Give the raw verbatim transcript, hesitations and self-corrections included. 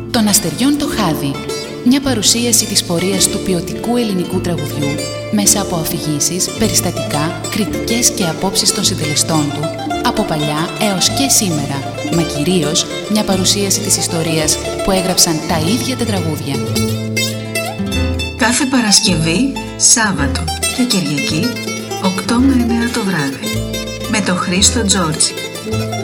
Των αστεριών το χάδι. Μια παρουσίαση της πορείας του ποιοτικού ελληνικού τραγουδιού μέσα από αφηγήσεις, περιστατικά, κριτικές και απόψεις των συντελεστών του από παλιά έως και σήμερα, μα κυρίως μια παρουσίαση της ιστορίας που έγραψαν τα ίδια τα τραγούδια. Κάθε Παρασκευή, Σάββατο και Κυριακή, οκτώ με εννέα το βράδυ, με τον Χρήστο Τζόρτζη.